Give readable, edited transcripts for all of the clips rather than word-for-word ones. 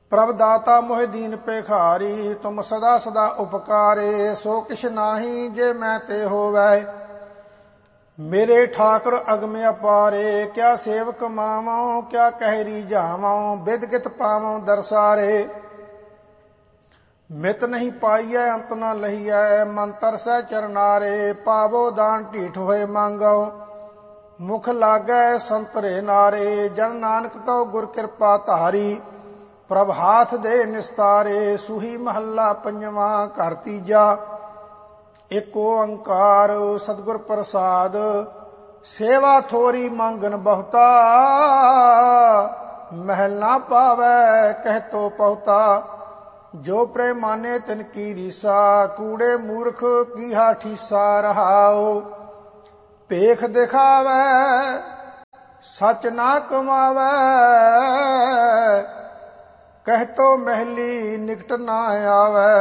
प्रभ दाता मोहि दीन पेखारी, तुम सदा सदा उपकारे। सो किश नाही जे मैं ते होवै, मेरे ठाकुर अगम अपारे। क्या सेवक मावों, क्या कहरी जावों, बिद गित पावों दरसारे। मित नहीं पाइयै अंत न लहियै, मन तरसै चरनारे। पावो दान ढीठ होए मांगो, मुख लागै संतरे नारे। जन नानक कहो गुर कृपा धारी, प्रभ हाथ दे निस्तारे। सूही महला पंजवा, घर तीजा। एक ओंकार सतगुर प्रसाद, सेवा थोरी मांगन बहुता। महल ना पावै कह तो पहुता, जो प्रेम माने तिन की रीसा। कूड़े मूर्ख कीहा ठीसा रहाओ, पेख दिखावै सच ना कमावै। कह तो महली निकट ना आवै,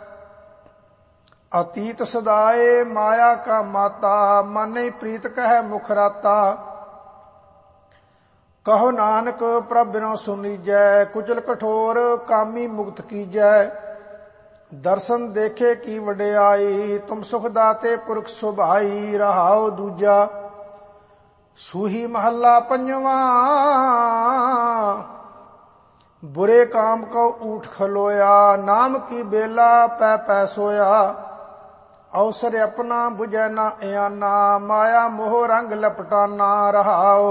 अतीत सदाए माया का माता। मन प्रीत कह मुख राता, कहो नानक प्रभ बिनो सुनीजै। कुचल कठोर कामी मुक्त कीजै, दर्शन देखे की वड्याई। तुम सुख दाते पुरख सुभाई, रहाओ दूजा। सूही महला पंजवा, बुरे काम को ऊठ खलोया। नाम की बेला पै पै सोया, अवसर अपना बुझै ना आना। माया मोह रंग लपटाना, रहाओ।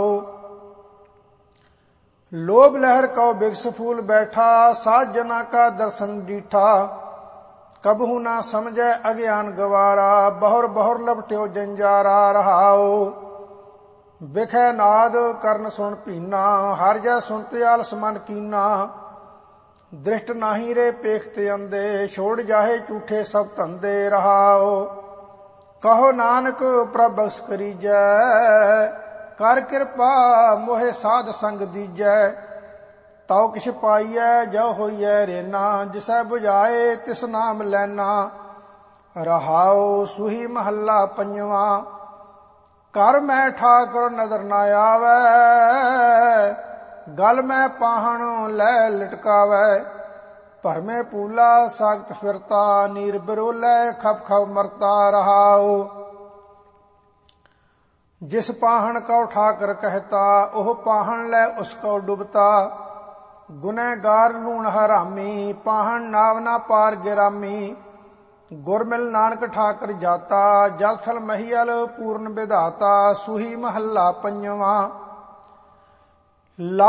लोभ लहर को बिगस फूल बैठा, साध जना का दर्शन डीठा। कबहू ना समझै अज्ञान गवारा, बहुर बहुर लपट्यो जंजारा। रहाओ बिखै नाद करन सुन पीना, हर जै सुनते आलस मन कीना। दृष्ट नाही रे पेखते अंधे, छोड़ जाहे झूठे सब धंधे। रहाओ कहो नानक प्रभ बख्श करीजै, कर कृपा मोहे साध संग दीजै। तौ किछ पाइयै जो होइयै रेना, जिसै बुझाए तिस नाम लैना। रहाओ सूही महला पंजवा, कर मैं ठाकुर नदर ना आवै। गल मैं पाहण लै लटकावै, भरमे पूला सागत फिरता। नीर बिरोलै खप खप मरता। रहाओ जिस पाहण को ठाकर कहता, ओह पाहण लै उसको डुबता। गुनहगार लूण हरामी, पाहण नाव ना पार गिरामी। गुरमिल नानक ठाकर जाता, जल थल महियल पूर्ण विधाता। सूही महला पंजवा।